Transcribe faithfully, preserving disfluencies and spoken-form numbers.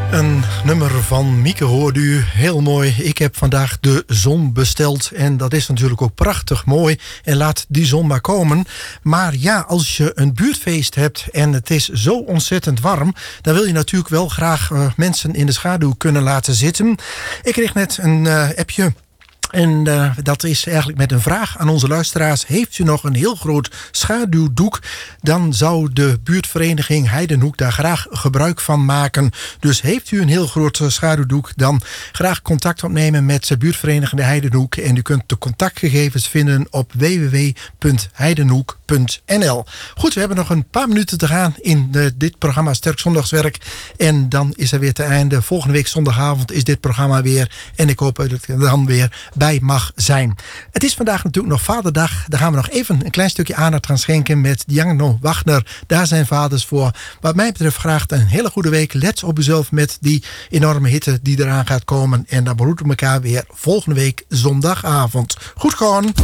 Een nummer van Mieke hoorde u, heel mooi. Ik heb vandaag de zon besteld en dat is natuurlijk ook prachtig mooi. En laat die zon maar komen. Maar ja, als je een buurtfeest hebt en het is zo ontzettend warm, dan wil je natuurlijk wel graag uh, mensen in de schaduw kunnen laten zitten. Ik kreeg net een uh, appje. En uh, dat is eigenlijk met een vraag aan onze luisteraars. Heeft u nog een heel groot schaduwdoek? Dan zou de buurtvereniging Heidenhoek daar graag gebruik van maken. Dus heeft u een heel groot schaduwdoek, dan graag contact opnemen met de buurtvereniging Heidenhoek. En u kunt de contactgegevens vinden op w w w punt heidenhoek punt n l. Goed, we hebben nog een paar minuten te gaan in uh, dit programma Sterk Zondagswerk. En dan is er weer te einde. Volgende week zondagavond is dit programma weer. En ik hoop dat ik er dan weer bij mag zijn. Het is vandaag natuurlijk nog Vaderdag. Daar gaan we nog even een klein stukje aandacht aan schenken met Django Wagner. Daar zijn vaders voor. Wat mij betreft graag een hele goede week. Let op uzelf met die enorme hitte die eraan gaat komen. En dan begroeten we elkaar weer volgende week zondagavond. Goed gewoon.